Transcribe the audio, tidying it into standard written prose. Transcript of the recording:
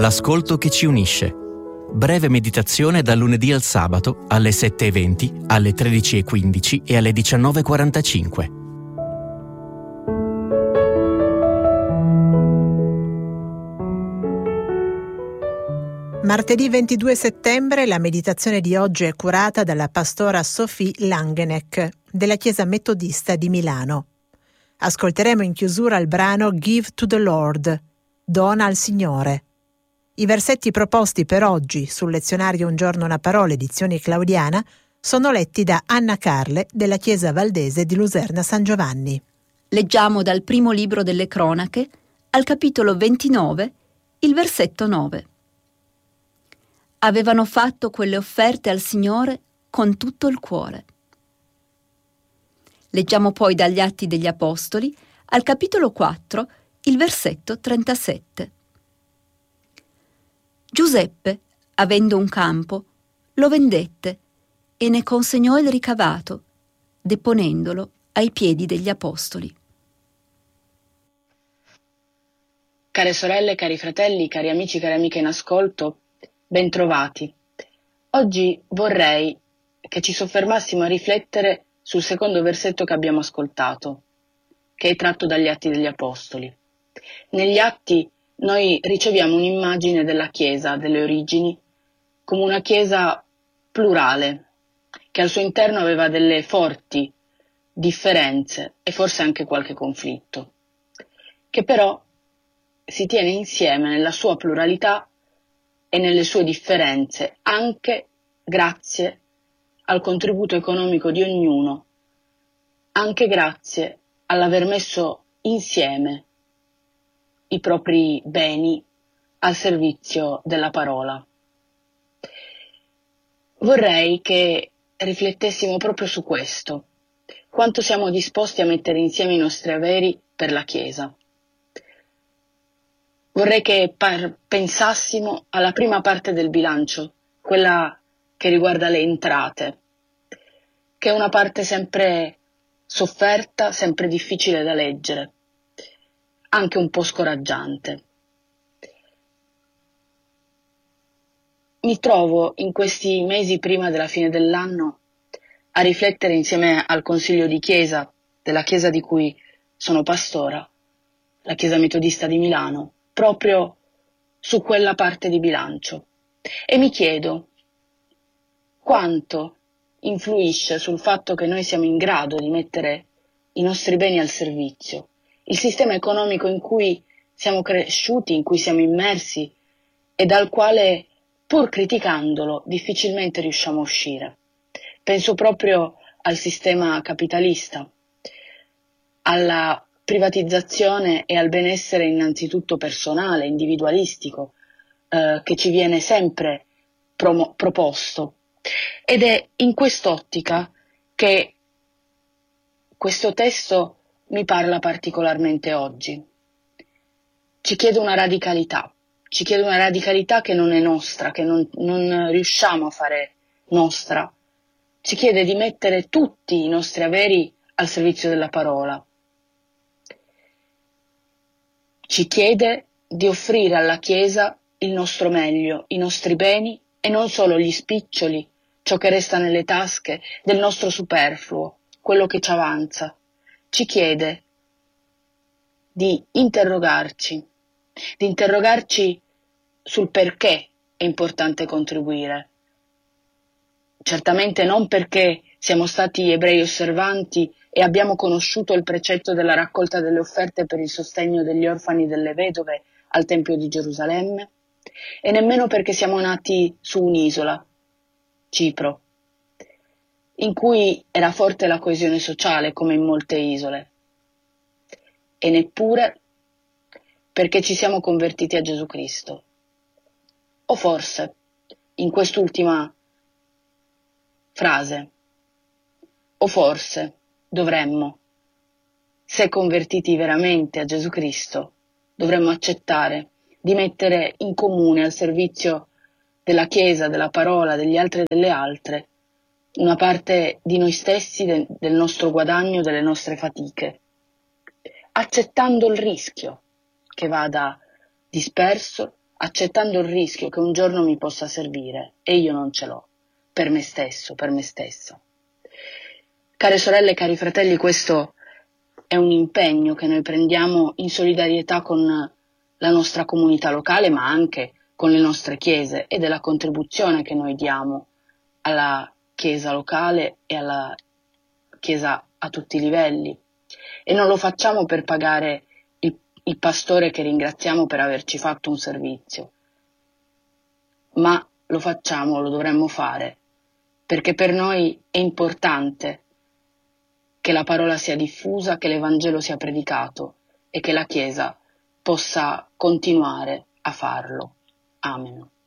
l'ascolto che ci unisce. Breve meditazione dal lunedì al sabato alle 7:20, alle 13:15 e alle 19:45. Martedì 22 settembre la meditazione di oggi è curata dalla pastora Sophie Langeneck della Chiesa Metodista di Milano. Ascolteremo in chiusura il brano Give to the Lord, dona al Signore. I versetti proposti per oggi sul lezionario Un giorno una parola, edizione claudiana, sono letti da Anna Carle della Chiesa Valdese di Luserna San Giovanni. Leggiamo dal primo libro delle Cronache, al capitolo 29, il versetto 9. Avevano fatto quelle offerte al Signore con tutto il cuore. Leggiamo poi dagli Atti degli Apostoli, al capitolo 4, il versetto 37. Giuseppe, avendo un campo, lo vendette e ne consegnò il ricavato, deponendolo ai piedi degli apostoli. Care sorelle, cari fratelli, cari amici, cari amiche in ascolto, bentrovati. Oggi vorrei che ci soffermassimo a riflettere sul secondo versetto che abbiamo ascoltato, che è tratto dagli Atti degli Apostoli. Negli Atti noi riceviamo un'immagine della Chiesa, delle origini, come una Chiesa plurale, che al suo interno aveva delle forti differenze e forse anche qualche conflitto, che però si tiene insieme nella sua pluralità e nelle sue differenze, anche grazie al contributo economico di ognuno, anche grazie all'aver messo insieme i propri beni al servizio della parola. Vorrei che riflettessimo proprio su questo, quanto siamo disposti a mettere insieme i nostri averi per la Chiesa. Vorrei che pensassimo alla prima parte del bilancio, quella che riguarda le entrate, che è una parte sempre sofferta, sempre difficile da leggere, anche un po' scoraggiante. Mi trovo in questi mesi prima della fine dell'anno a riflettere insieme al Consiglio di Chiesa, della Chiesa di cui sono pastora, la Chiesa Metodista di Milano, proprio su quella parte di bilancio. E mi chiedo quanto influisce sul fatto che noi siamo in grado di mettere i nostri beni al servizio, il sistema economico in cui siamo cresciuti, in cui siamo immersi e dal quale, pur criticandolo, difficilmente riusciamo a uscire. Penso proprio al sistema capitalista, alla privatizzazione e al benessere innanzitutto personale, individualistico, che ci viene sempre proposto. Ed è in quest'ottica che questo testo mi parla particolarmente oggi. Ci chiede una radicalità che non è nostra, che non riusciamo a fare nostra. Ci chiede di mettere tutti i nostri averi al servizio della parola. Ci chiede di offrire alla Chiesa il nostro meglio, i nostri beni e non solo gli spiccioli, ciò che resta nelle tasche del nostro superfluo, quello che ci avanza. Ci chiede di interrogarci sul perché è importante contribuire. Certamente non perché siamo stati ebrei osservanti e abbiamo conosciuto il precetto della raccolta delle offerte per il sostegno degli orfani e delle vedove al Tempio di Gerusalemme, e nemmeno perché siamo nati su un'isola, Cipro, in cui era forte la coesione sociale come in molte isole, e neppure perché ci siamo convertiti a Gesù Cristo. O forse, in quest'ultima frase, o forse dovremmo, se convertiti veramente a Gesù Cristo, dovremmo accettare di mettere in comune al servizio della Chiesa, della parola, degli altri e delle altre, una parte di noi stessi, del nostro guadagno, delle nostre fatiche, accettando il rischio che vada disperso, accettando il rischio che un giorno mi possa servire e io non ce l'ho, per me stesso, per me stessa. Care sorelle e cari fratelli, questo è un impegno che noi prendiamo in solidarietà con la nostra comunità locale, ma anche con le nostre chiese, e della contribuzione che noi diamo alla chiesa locale e alla chiesa a tutti i livelli. E non lo facciamo per pagare il pastore che ringraziamo per averci fatto un servizio, ma lo facciamo, lo dovremmo fare, perché per noi è importante che la parola sia diffusa, che l'Evangelo sia predicato e che la Chiesa possa continuare a farlo. Amen.